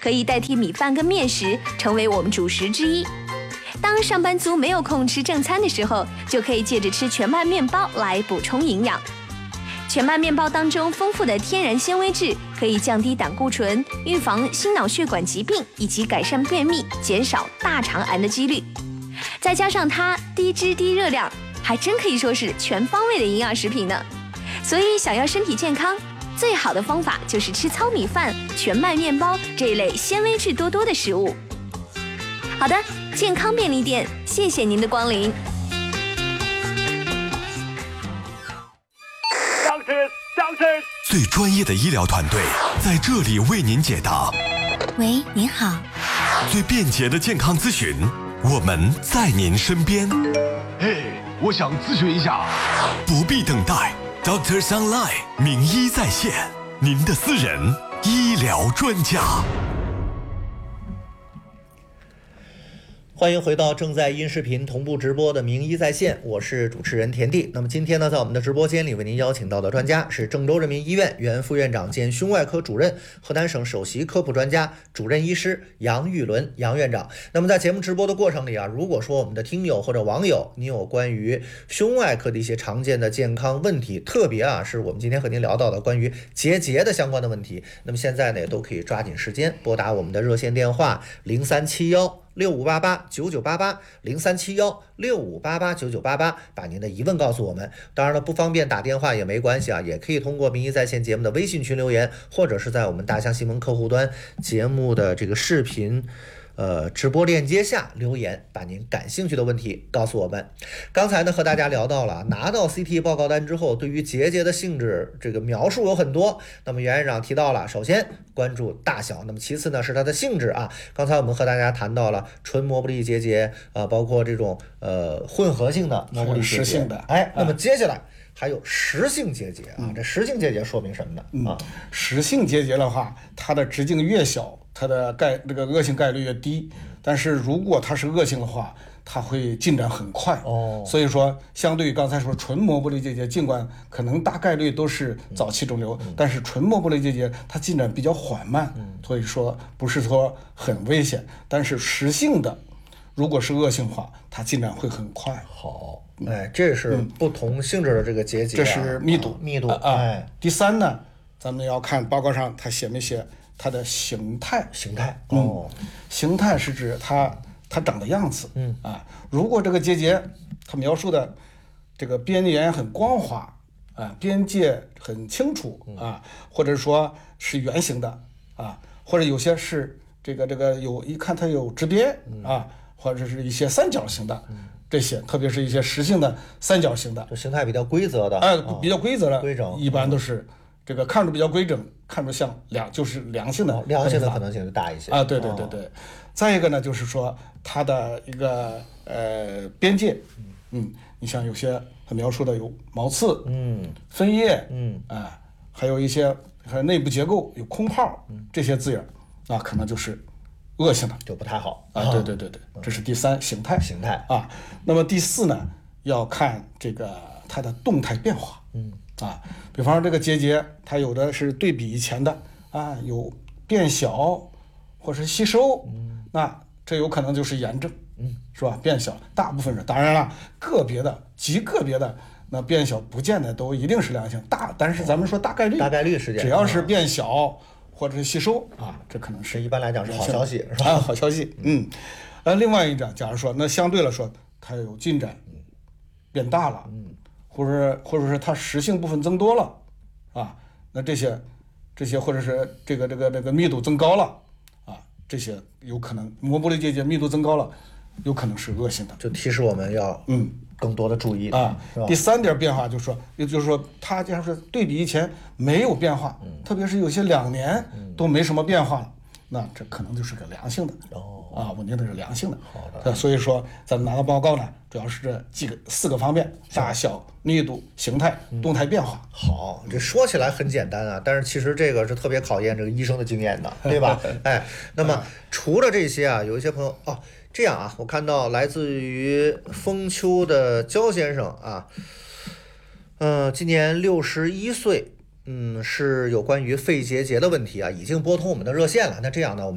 可以代替米饭跟面食，成为我们主食之一。当上班族没有空吃正餐的时候，就可以借着吃全麦面包来补充营养。全麦面包当中丰富的天然纤维质，可以降低胆固醇，预防心脑血管疾病，以及改善便秘，减少大肠癌的几率。再加上它低脂低热量，还真可以说是全方位的营养食品呢。所以想要身体健康，最好的方法就是吃糙米饭、全麦面包这一类纤维质多多的食物。好的，健康便利店，谢谢您的光临。 最专业的医疗团队在这里为您解答。 喂，您好。 最便捷的健康咨询，我们在您身边。 嘿，我想咨询一下。 不必等待 ，Doctors Online 名医在线，您的私人医疗专家。 欢迎回到正在音视频同步直播的名医在线，我是主持人田地。那么今天呢，在我们的直播间里为您邀请到的专家是郑州人民医院原副院长兼胸外科主任、河南省首席科普专家、主任医师杨玉伦杨院长。那么在节目直播的过程里啊，如果说我们的听友或者网友你有关于胸外科的一些常见的健康问题，特别啊是我们今天和您聊到的关于结节的相关的问题，那么现在呢也都可以抓紧时间拨打我们的热线电话037165889988，037165889988，把您的疑问告诉我们。当然了，不方便打电话也没关系啊，也可以通过名医在线节目的微信群留言，或者是在我们大象新闻客户端节目的这个视频直播链接下留言，把您感兴趣的问题告诉我们。刚才呢和大家聊到了拿到 CT 报告单之后，对于结节的性质这个描述有很多。那么袁院长提到了，首先关注大小，那么其次呢是它的性质啊。刚才我们和大家谈到了纯磨玻璃结节包括这种混合性的磨玻璃结节的，那么接下来还有实性结节啊，这实性结节说明什么呢？ 实性结节的话，它的直径越小，它的这个恶性概率越低。但是如果它是恶性的话，它会进展很快。所以说，相对于刚才说纯磨玻璃结节，尽管可能大概率都是早期肿瘤，但是纯磨玻璃结节它进展比较缓慢，所以说不是说很危险。但是实性的，如果是恶性化，它进展会很快。 好。这是不同性质的这个结节， 这是密度第三呢，咱们要看报告上它写没写它的形态。形态是指它长的样子。如果这个结节它描述的这个边缘很光滑边界很清楚或者说是圆形的或者有些是这个一看它有直边或者是一些三角形的。这些特别是一些实性的三角形的， 就形态比较规则的， 比较规则的， 规整， 一般都是这个看着比较规整，看着像就是良性的， 良性的可能性就大一些对。再一个呢，就是说它的一个边界，你像有些它描述的有毛刺，分叶，还有一些内部结构有空泡，这些字眼可能就是恶性的， 就不太好对，这是第三形态那么第四呢，要看这个它的动态变化比方说这个结节它有的是对比以前的有变小或是吸收那这有可能就是炎症是吧？变小大部分是，当然了极个别的那变小不见得都一定是良性但是咱们说大概率事件， 只要是变小或者是吸收这可能是一般来讲是好消息，是吧？ 好消息。另外一点，假如说那相对来说它有进展变大了，或者是它实性部分增多了那这些或者是这个密度增高了这些有可能磨玻璃结节密度增高了，有可能是恶性的， 就提示我们要更多的注意第三点变化就是说它假如说对比以前没有变化，特别是有些2年都没什么变化了，那这可能就是个良性的稳定的是良性的。 好的。 所以说咱们拿到报告呢，主要是这4个方面：大小、密度、形态、动态变化。 好，这说起来很简单但是其实这个是特别考验这个医生的经验的，对吧？那么除了这些有一些朋友这样我看到来自于丰丘的焦先生今年61岁，是有关于肺结节的问题已经拨通我们的热线了。那这样呢，我们